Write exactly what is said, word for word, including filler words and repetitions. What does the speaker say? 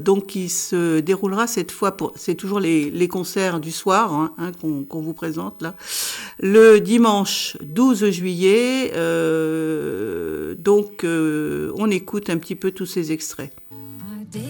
Donc qui se déroulera cette fois, pour, c'est toujours les, les concerts du soir hein, hein, qu'on, qu'on vous présente là, le dimanche douze juillet. Euh, donc euh, on écoute un petit peu tous ces extraits.